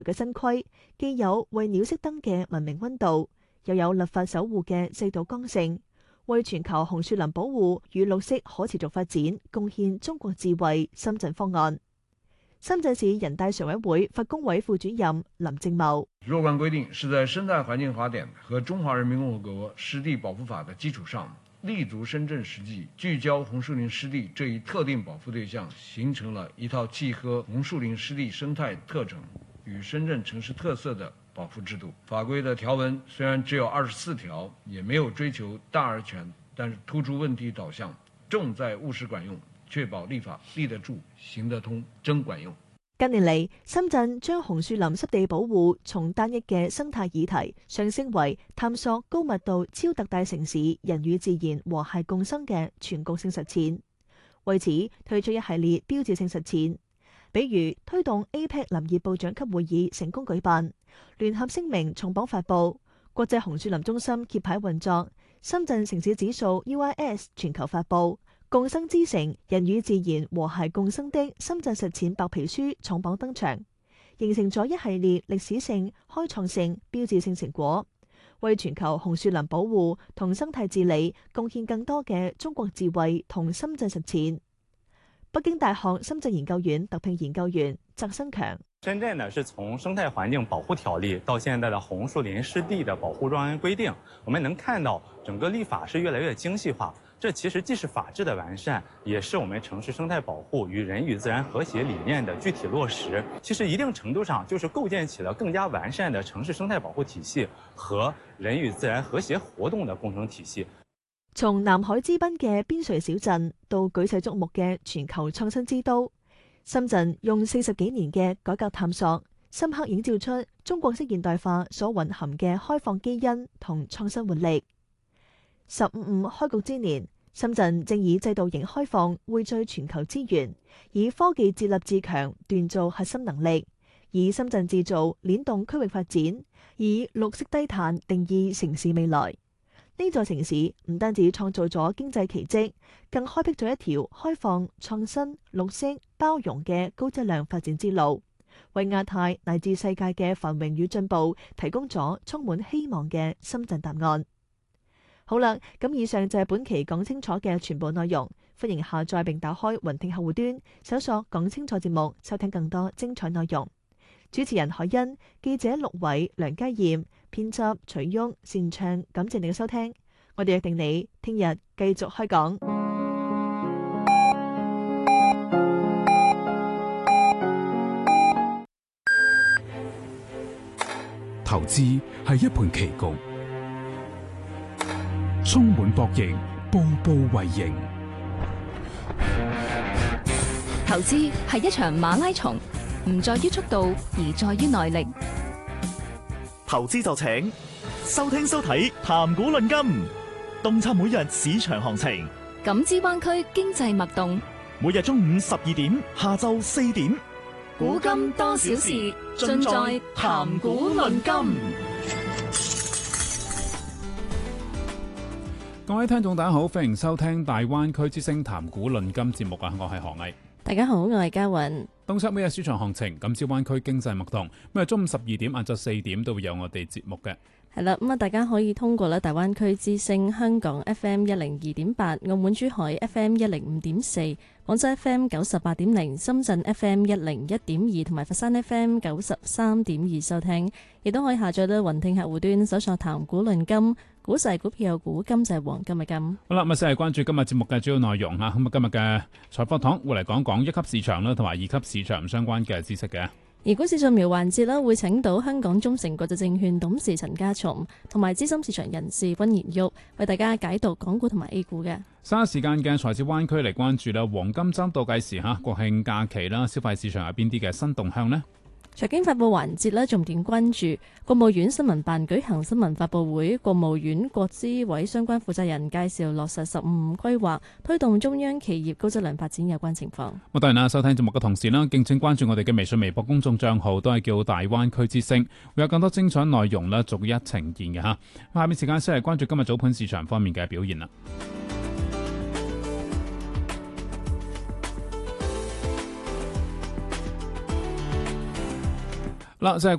嘅新規，既有為鳥熄燈嘅文明溫度，又有立法守護嘅制度剛性，為全球紅樹林保護與綠色可持續發展貢獻中國智慧深圳方案。深圳市人大常委會法工委副主任林正茂： 若干規定是在《生態環境法典》和《中華人民共和國濕地保護法》的基礎上，立足深圳實際，聚焦紅樹林濕地這一特定保護對象，形成了一套契合紅樹林濕地生態特徵與深圳城市特色的保護制度。法規的條文雖然只有24條，也沒有追求大而全，但是突出問題導向，重在務實管用，確保立法立得住、行得通、真管用。 近年嚟，深圳將紅樹林濕地保護從單一嘅生態議題上升為探索高密度超特大城市人與自然和諧共生嘅全局性實踐。為此推出一系列標誌性實踐，比如推動 APEC 林業部長級會議成功舉辦，聯合聲明重磅發布，國際紅樹林中心揭牌運作，深圳城市指數 UIS 全球發布，共生之城，人與自然和諧共生的深圳實踐白皮書重磅登場，形成咗一系列歷史性、開創性、標誌性成果，為全球紅樹林保護同生態治理貢獻更多嘅中國智慧同深圳實踐。北京大學深圳研究院特聘研究員翟新強： 深圳呢是從生態環境保護條例到現在的紅樹林濕地的保護專案規定，我們能看到整個立法是越來越精細化。這其實既是法治的完善，也是我們城市生態保護與人與自然和諧理念的具體落實。其實一定程度上就是構建起了更加完善的城市生態保護體系和人與自然和諧活動的工程體系。 從南海之濱嘅邊陲小鎮到舉世矚目嘅全球創新之都，深圳用40幾年嘅改革探索，深刻映照出中國式現代化所蘊含嘅開放基因同創新活力。15開局之年，深圳正以制度型開放匯聚全球資源，以科技自立自強鍛造核心能力，以深圳製造鏈動區域發展，以綠色低碳定義城市未來。呢座城市唔單止創造咗經濟奇蹟，更開闢咗一條開放、創新、綠色、包容嘅高質量發展之路，為亞太乃至世界嘅繁榮與進步提供咗充滿希望嘅深圳答案。好啦，咁以上就係本期講清楚嘅全部內容。歡迎下載並打開雲聽客戶端，搜索講清楚節目，收聽更多精彩內容。主持人海欣，記者陸偉、梁家燕，編輯徐旭、擅唱，感謝你嘅收聽。我哋約定你聽日繼續開講。 投資係一盤棋局。充滿博弈，步步為營。 投資係一場馬拉松，唔在於速度，而在於耐力。 投資就請收聽收睇談股論金，洞察每日市場行情， 感知灣區經濟脈動。 每日中午12點，下晝4點， 古今多少事，盡在談股論金。 各位聽眾大家好，歡迎收聽大灣區之聲談股論金節目啊！我係何毅。 大家好，我係嘉韻。洞察每日市場行情，感知灣區經濟脈動。咁啊，中午12點、晏晝4點都會有我哋節目嘅。 係啦，咁啊，大家可以通過咧大灣區之聲香港 FM 102.8、澳門珠海 FM 105.4、廣州 FM 98.0、深圳 FM 101.2同埋佛山 FM 93.2收聽，亦都可以下載到雲聽客戶端搜索談股論金。股勢股票有股，金就係黃金嘅金。 好啦，咁先係關注今日節目嘅主要內容吓。咁啊，今日嘅財貨堂會嚟講講一級市場啦，同埋二級市場相關嘅知識嘅。 而股市掃描環節啦，會請到香港中誠國際證券董事陳家松同埋資深市場人士溫賢玉為大家解讀港股同埋 A 股嘅。 稍時間嘅財智灣區嚟關注啦，黃金周倒計時吓，國慶假期啦，消費市場有邊啲嘅新動向呢？ 財經發佈環節咧，重點關注國務院新聞辦舉行新聞發佈會，國務院國資委相關負責人介紹落實15規劃，推動中央企業高質量發展有關情況。 咁當然啦，收聽節目嘅同時啦，敬請關注我哋嘅微信、微博公眾賬號，都係叫大灣區之聲，會有更多精彩內容啦，逐一呈現嘅吓。下面時間先係關注今日早盤市場方面嘅表現啦。 嗱，就係